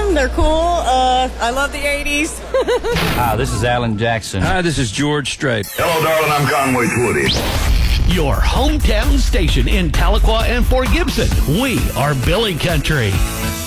them. They're cool. I love the 80s. Hi, this is Alan Jackson. Hi, this is George Strait. Hello, darling. I'm Conway Twitty. Your hometown station in Tahlequah and Fort Gibson. We are Billy Country.